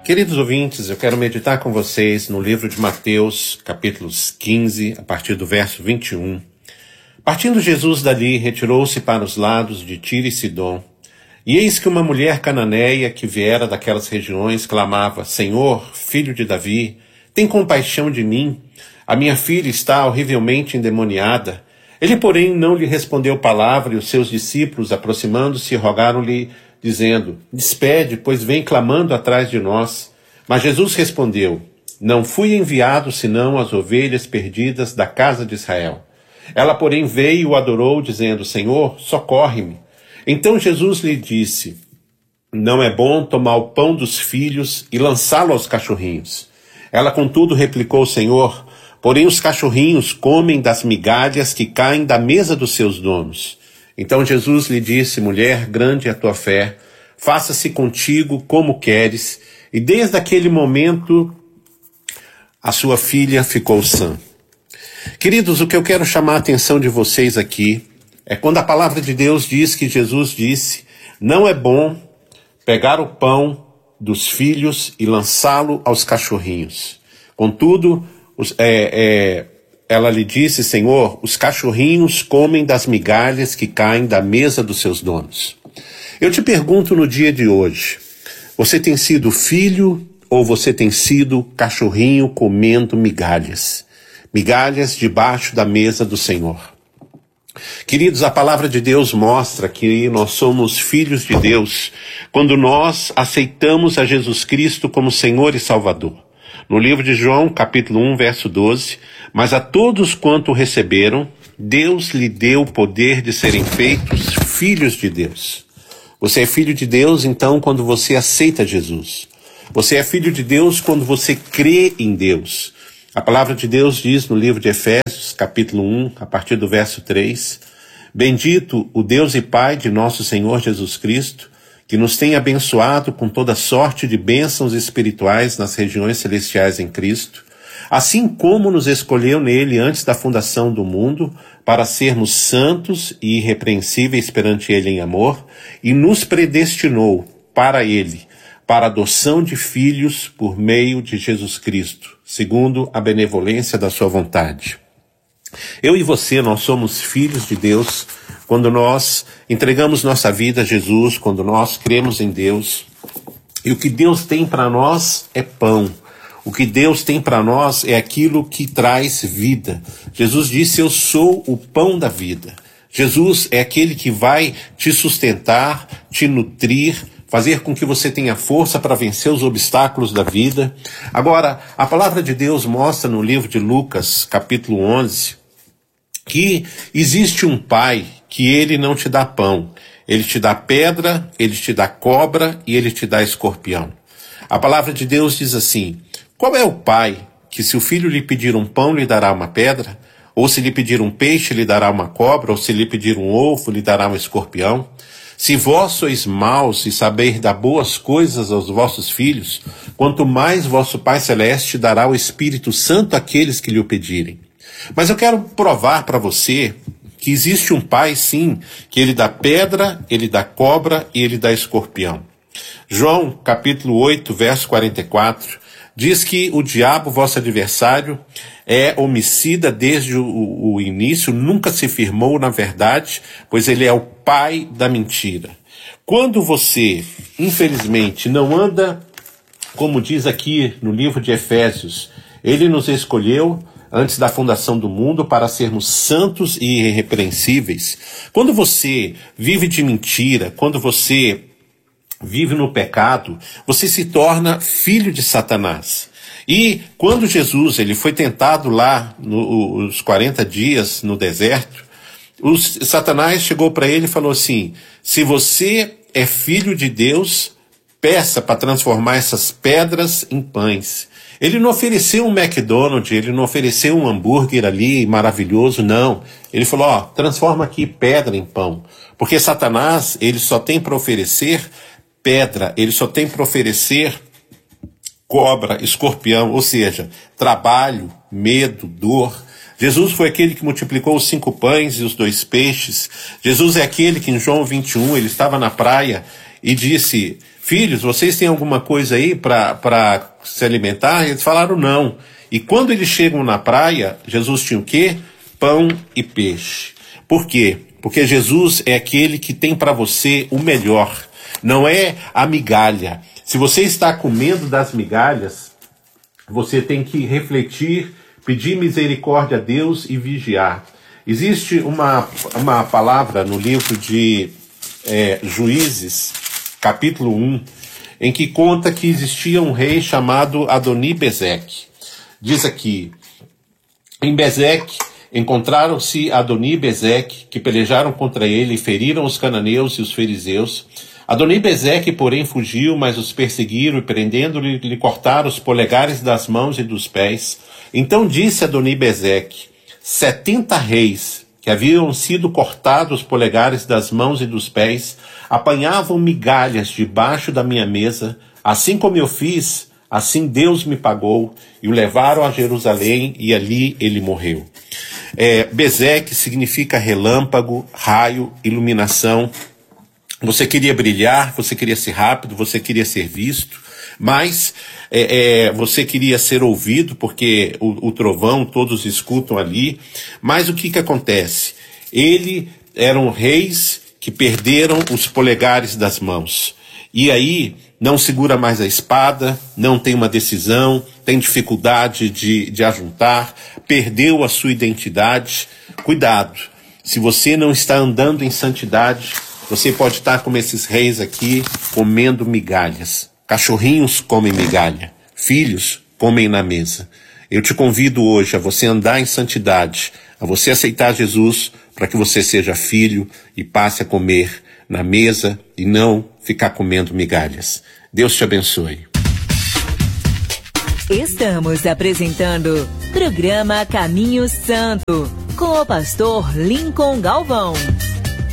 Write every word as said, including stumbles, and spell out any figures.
Queridos ouvintes, eu quero meditar com vocês no livro de Mateus, capítulos quinze, a partir do verso vinte e um. Partindo Jesus dali, retirou-se para os lados de Tiro e Sidom. E eis que uma mulher cananeia que viera daquelas regiões clamava: Senhor, filho de Davi, tem compaixão de mim. A minha filha está horrivelmente endemoniada. Ele, porém, não lhe respondeu palavra, e os seus discípulos, aproximando-se, rogaram-lhe, dizendo: Despede, pois vem clamando atrás de nós. Mas Jesus respondeu: Não fui enviado senão às ovelhas perdidas da casa de Israel. Ela, porém, veio e o adorou, dizendo: Senhor, socorre-me. Então Jesus lhe disse: Não é bom tomar o pão dos filhos e lançá-lo aos cachorrinhos. Ela, contudo, replicou: Senhor, porém os cachorrinhos comem das migalhas que caem da mesa dos seus donos. Então Jesus lhe disse: Mulher, grande é a tua fé, faça-se contigo como queres. E desde aquele momento a sua filha ficou sã. Queridos, o que eu quero chamar a atenção de vocês aqui é quando a palavra de Deus diz que Jesus disse: não é bom pegar o pão dos filhos e lançá-lo aos cachorrinhos. Contudo, os, é, é, ela lhe disse: Senhor, os cachorrinhos comem das migalhas que caem da mesa dos seus donos. Eu te pergunto no dia de hoje, você tem sido filho ou você tem sido cachorrinho comendo migalhas? Migalhas debaixo da mesa do Senhor. Queridos, a palavra de Deus mostra que nós somos filhos de Deus quando nós aceitamos a Jesus Cristo como Senhor e Salvador. No livro de João, capítulo um, verso doze, mas a todos quanto o receberam, Deus lhe deu o poder de serem feitos filhos de Deus. Você é filho de Deus, então, quando você aceita Jesus. Você é filho de Deus quando você crê em Deus. A palavra de Deus diz no livro de Efésios, capítulo um, a partir do verso três, Bendito o Deus e Pai de nosso Senhor Jesus Cristo, que nos tem abençoado com toda sorte de bênçãos espirituais nas regiões celestiais em Cristo, assim como nos escolheu nele antes da fundação do mundo, para sermos santos e irrepreensíveis perante ele em amor, e nos predestinou para ele, para a adoção de filhos por meio de Jesus Cristo, segundo a benevolência da sua vontade. Eu e você, nós somos filhos de Deus quando nós entregamos nossa vida a Jesus, quando nós cremos em Deus. E o que Deus tem para nós é pão. O que Deus tem para nós é aquilo que traz vida. Jesus disse: eu sou o pão da vida. Jesus é aquele que vai te sustentar, te nutrir, fazer com que você tenha força para vencer os obstáculos da vida. Agora, a palavra de Deus mostra no livro de Lucas, capítulo onze, que existe um pai que ele não te dá pão. Ele te dá pedra, ele te dá cobra e ele te dá escorpião. A palavra de Deus diz assim: qual é o pai que, se o filho lhe pedir um pão, lhe dará uma pedra? Ou se lhe pedir um peixe, lhe dará uma cobra? Ou se lhe pedir um ovo, lhe dará um escorpião? Se vós sois maus e sabeis dar boas coisas aos vossos filhos, quanto mais vosso Pai Celeste dará o Espírito Santo àqueles que lhe o pedirem. Mas eu quero provar para você que existe um Pai, sim, que ele dá pedra, ele dá cobra e ele dá escorpião. João, capítulo oito, verso quarenta e quatro, diz que o diabo, vosso adversário, é homicida desde o, o início, nunca se firmou na verdade, pois ele é o pai da mentira. Quando você, infelizmente, não anda, como diz aqui no livro de Efésios, ele nos escolheu antes da fundação do mundo para sermos santos e irrepreensíveis. Quando você vive de mentira, quando você vive no pecado, você se torna filho de Satanás. E quando Jesus ele foi tentado lá nos quarenta dias no deserto, o Satanás chegou para ele e falou assim: se você é filho de Deus, peça para transformar essas pedras em pães. Ele não ofereceu um McDonald's, ele não ofereceu um hambúrguer ali maravilhoso, não. Ele falou: ó, transforma aqui pedra em pão. Porque Satanás, ele só tem para oferecer pedra, ele só tem para oferecer cobra, escorpião, ou seja, trabalho, medo, dor. Jesus foi aquele que multiplicou os cinco pães e os dois peixes. Jesus é aquele que em João vinte e um, ele estava na praia e disse: filhos, vocês têm alguma coisa aí para se alimentar? Eles falaram não. E quando eles chegam na praia, Jesus tinha o quê? Pão e peixe. Por quê? Porque Jesus é aquele que tem para você o melhor. Não é a migalha. Se você está comendo das migalhas, você tem que refletir, pedir misericórdia a Deus e vigiar. Existe uma, uma palavra no livro de é, Juízes, capítulo um, em que conta que existia um rei chamado Adoni-Bezeque. Diz aqui, em Bezeque encontraram-se Adoni e Bezeque, que pelejaram contra ele e feriram os cananeus e os fariseus. Adoni-Bezeque, porém, fugiu, mas os perseguiram e, prendendo-lhe, lhe cortaram os polegares das mãos e dos pés. Então disse Adoni-Bezeque, setenta reis, que haviam sido cortados os polegares das mãos e dos pés, apanhavam migalhas debaixo da minha mesa, assim como eu fiz, assim Deus me pagou, e o levaram a Jerusalém, e ali ele morreu. É, Bezeque significa relâmpago, raio, iluminação. Você queria brilhar, você queria ser rápido, você queria ser visto, mas é, é, você queria ser ouvido, porque o, o trovão todos escutam ali. Mas o que que acontece? Ele eram reis que perderam os polegares das mãos. E aí não segura mais a espada, não tem uma decisão, tem dificuldade de, de ajuntar, perdeu a sua identidade. Cuidado, se você não está andando em santidade, você pode estar como esses reis aqui, comendo migalhas. Cachorrinhos comem migalha, filhos comem na mesa. Eu te convido hoje a você andar em santidade, a você aceitar Jesus, para que você seja filho e passe a comer na mesa e não ficar comendo migalhas. Deus te abençoe. Estamos apresentando programa Caminho Santo, com o pastor Lincoln Galvão.